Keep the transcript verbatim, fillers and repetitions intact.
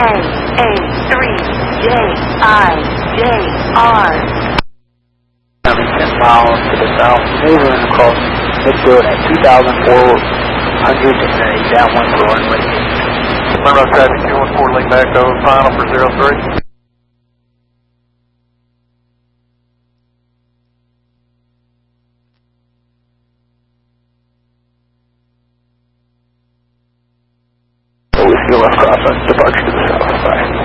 A A three J I J R. Coming ten miles to the south, maneuvering across midfield at two thousand four hundred and a downwind for runway eight. Monroe traffic two one four, link back over, final for zero three. Whiskey left cross on departure to the south. Bye.